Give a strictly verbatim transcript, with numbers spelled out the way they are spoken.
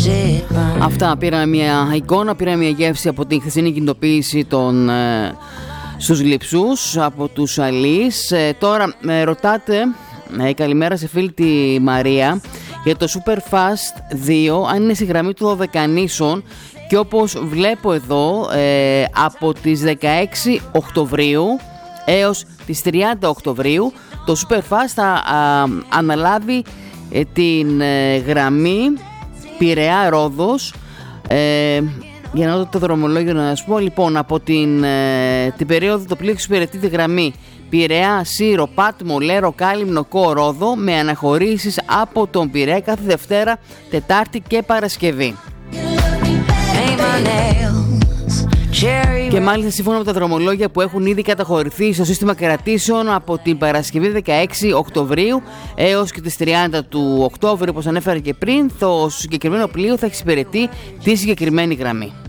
Αυτά, πήραμε μια εικόνα, πήραμε μια γεύση από την χθεσινή κινητοποίηση των, ε, στους Λειψούς από τους αλείς. Ε, τώρα ε, ρωτάτε, ε, καλημέρα σε φίλη τη Μαρία, για το Superfast δύο, αν είναι στη γραμμή του Δωδεκανήσων, και όπως βλέπω εδώ, ε, από τις δεκαέξι Οκτωβρίου έως τις τριάντα Οκτωβρίου το Superfast θα α, αναλάβει ε, την ε, γραμμή Πειραιά Ρόδος. ε, για να δω το δρομολόγιο να σας πω. Λοιπόν, από την, ε, την περίοδο το πλοίο εξυπηρετεί τη γραμμή Πειραιά, Σύρο, Πάτμο, Λέρο, Κάλυμνο, Κο, Ρόδο, με αναχωρήσεις από τον Πειραιά κάθε Δευτέρα, Τετάρτη και Παρασκευή. Και μάλιστα σύμφωνα με τα δρομολόγια που έχουν ήδη καταχωρηθεί στο σύστημα κρατήσεων, από την Παρασκευή δεκαέξι Οκτωβρίου έως και τις τριάντα του Οκτώβρη, όπως ανέφερα και πριν, το συγκεκριμένο πλοίο θα εξυπηρετεί τη συγκεκριμένη γραμμή.